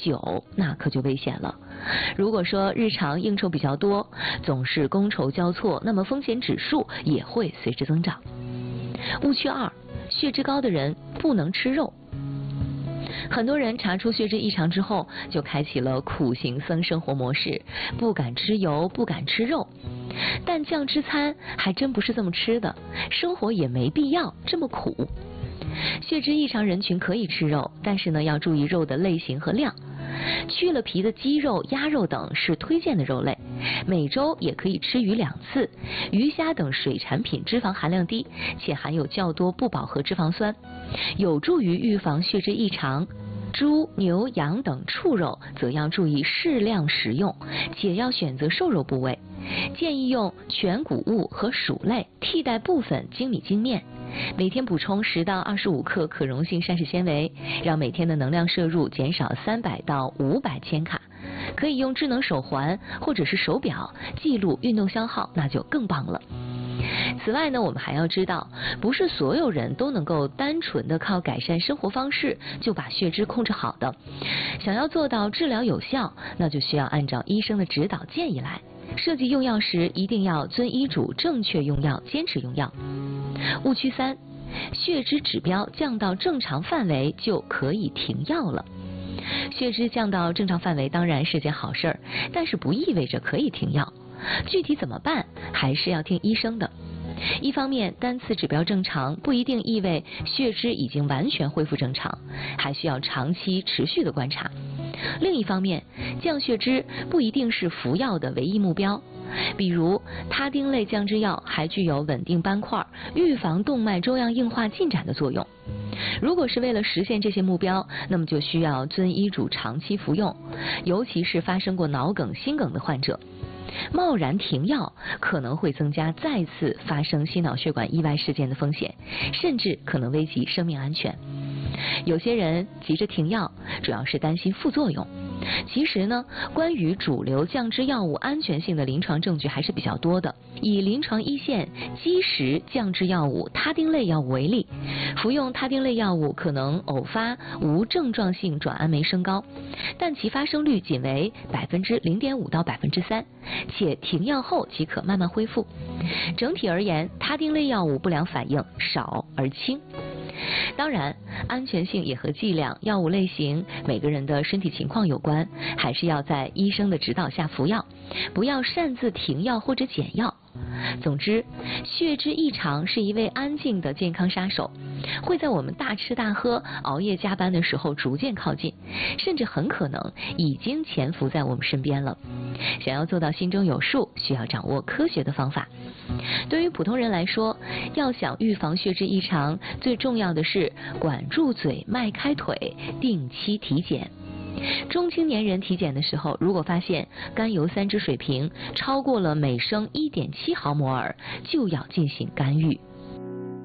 久，那可就危险了。如果说日常应酬比较多，总是觥筹交错，那么风险指数也会随之增长。误区2，血脂高的人不能吃肉。很多人查出血脂异常之后，就开启了苦行僧生活模式，不敢吃油，不敢吃肉。但降脂餐还真不是这么吃的，生活也没必要这么苦。血脂异常人群可以吃肉，但是呢，要注意肉的类型和量。去了皮的鸡肉、鸭肉等是推荐的肉类，每周也可以吃鱼2次。鱼虾等水产品脂肪含量低，且含有较多不饱和脂肪酸，有助于预防血脂异常。猪、牛、羊等畜肉则要注意适量食用，且要选择瘦肉部位，建议用全谷物和薯类替代部分精米精面。每天补充10到25克可溶性膳食纤维，让每天的能量摄入减少300到500千卡。可以用智能手环或者是手表记录运动消耗，那就更棒了。此外呢，我们还要知道，不是所有人都能够单纯的靠改善生活方式就把血脂控制好的。想要做到治疗有效，那就需要按照医生的指导建议来。设计用药时一定要遵医嘱，正确用药，坚持用药。误区3，血脂指标降到正常范围就可以停药了。血脂降到正常范围当然是件好事儿，但是不意味着可以停药。具体怎么办，还是要听医生的。一方面，单次指标正常不一定意味血脂已经完全恢复正常，还需要长期持续的观察。另一方面，降血脂不一定是服药的唯一目标，比如他汀类降脂药还具有稳定斑块、预防动脉粥样硬化进展的作用。如果是为了实现这些目标，那么就需要遵医嘱长期服用，尤其是发生过脑梗、心梗的患者。贸然停药可能会增加再次发生心脑血管意外事件的风险，甚至可能危及生命安全。有些人急着停药，主要是担心副作用。其实呢，关于主流降脂药物安全性的临床证据还是比较多的。以临床一线基石降脂药物他汀类药物为例，服用他汀类药物可能偶发无症状性转氨酶升高，但其发生率仅为0.5%到3%，且停药后即可慢慢恢复。整体而言，他汀类药物不良反应少而轻。当然，安全性也和剂量、药物类型、每个人的身体情况有关，还是要在医生的指导下服药，不要擅自停药或者减药。总之，血脂异常是一位安静的健康杀手，会在我们大吃大喝、熬夜加班的时候逐渐靠近，甚至很可能已经潜伏在我们身边了。想要做到心中有数，需要掌握科学的方法。对于普通人来说，要想预防血脂异常，最重要的是管住嘴、迈开腿，定期体检。中青年人体检的时候，如果发现甘油三酯水平超过了每升1.7毫摩尔，就要进行干预。